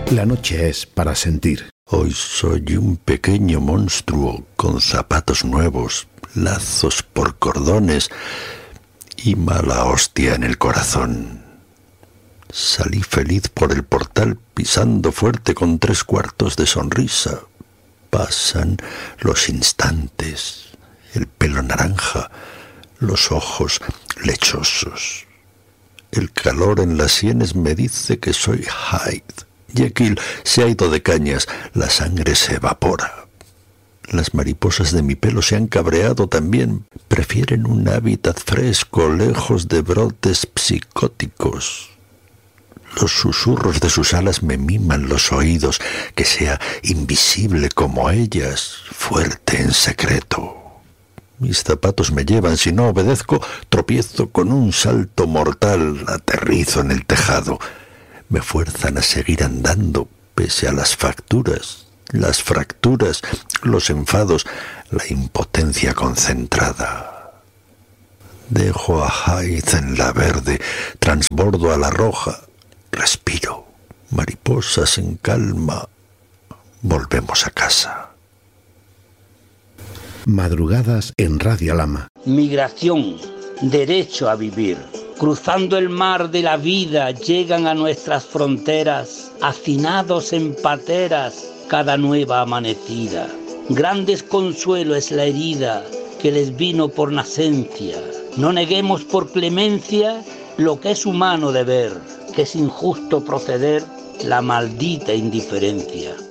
La noche es para sentir. Hoy soy un pequeño monstruo con zapatos nuevos, lazos por cordones y mala hostia en el corazón. Salí feliz por el portal pisando fuerte con 3/4 de sonrisa. Pasan los instantes, el pelo naranja, los ojos lechosos. El calor en las sienes me dice que soy Hyde. Jekyll se ha ido de cañas, la sangre se evapora. Las mariposas de mi pelo se han cabreado también. Prefieren un hábitat fresco, lejos de brotes psicóticos. Los susurros de sus alas me miman los oídos, que sea invisible como ellas, fuerte en secreto. Mis zapatos me llevan, si no obedezco, tropiezo con un salto mortal, aterrizo en el tejado. Me fuerzan a seguir andando, pese a las fracturas, los enfados, la impotencia concentrada. Dejo a Hyde en la verde, transbordo a la roja, respiro, mariposas en calma, volvemos a casa. Madrugadas en Radio Lama. Migración, derecho a vivir. Cruzando el mar de la vida llegan a nuestras fronteras, hacinados en pateras cada nueva amanecida. Gran desconsuelo es la herida que les vino por nacencia. No neguemos por clemencia lo que es humano deber, que es injusto proceder la maldita indiferencia.